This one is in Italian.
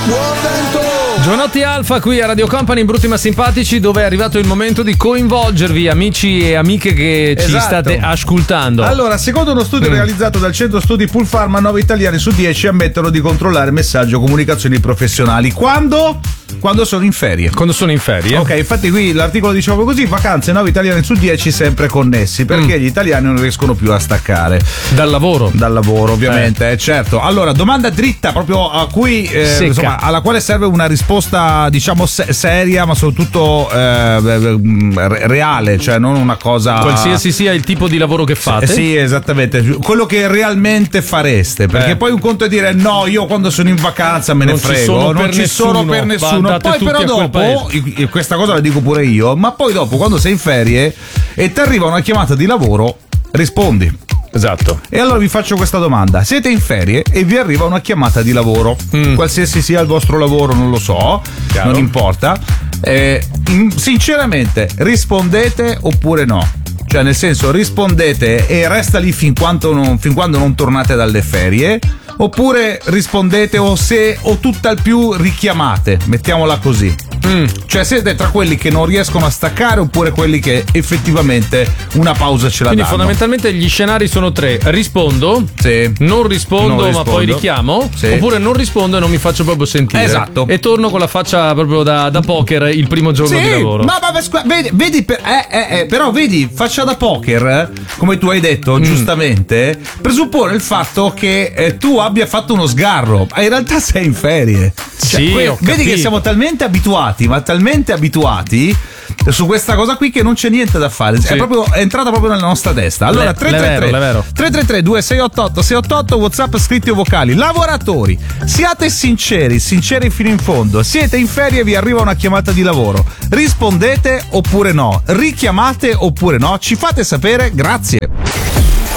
Giovanotti Alfa qui a Radio Company in Brutti ma Simpatici, dove è arrivato il momento di coinvolgervi, amici e amiche che ci state ascoltando. Allora, secondo uno studio realizzato dal centro studi Pulpharma, 9 italiani su 10 ammettono di controllare messaggi o comunicazioni professionali. Quando sono in ferie. Quando sono in ferie. Ok, infatti qui l'articolo diceva così: vacanze, 9 italiani su 10 sempre connessi, perché gli italiani non riescono più a staccare dal lavoro. Dal lavoro, ovviamente, certo. Allora, domanda dritta, proprio a cui insomma, alla quale serve una risposta, diciamo, seria, ma soprattutto reale, cioè non una cosa. Qualsiasi sia il tipo di lavoro che fate. Sì, esattamente. Quello che realmente fareste. Perché poi un conto è dire no, io quando sono in vacanza me ne frego, non ci sono per nessuno. Poi però dopo, questa cosa la dico pure io, ma poi dopo quando sei in ferie e ti arriva una chiamata di lavoro, rispondi. Esatto. E allora vi faccio questa domanda: siete in ferie e vi arriva una chiamata di lavoro, qualsiasi sia il vostro lavoro, non lo so, non importa, sinceramente rispondete oppure no? Cioè, nel senso, rispondete e resta lì fin quando non tornate dalle ferie, oppure rispondete o tutt'al più richiamate, mettiamola così. Cioè, siete tra quelli che non riescono a staccare oppure quelli che effettivamente una pausa ce la danno. Quindi fondamentalmente gli scenari sono tre: rispondo, non rispondo ma poi richiamo, oppure non rispondo e non mi faccio proprio sentire. Esatto. E torno con la faccia proprio da poker il primo giorno di lavoro. Ma vedi, però vedi, faccia da poker, come tu hai detto giustamente, presuppone il fatto che tu abbia fatto uno sgarro, ma in realtà sei in ferie. Cioè, vedi che siamo talmente abituati su questa cosa qui che non c'è niente da fare. È entrata proprio nella nostra testa. Allora, 333 2688 688, WhatsApp scritti o vocali. Lavoratori, siate sinceri fino in fondo. Siete in ferie e vi arriva una chiamata di lavoro. Rispondete oppure no? Richiamate oppure no? Ci fate sapere, grazie.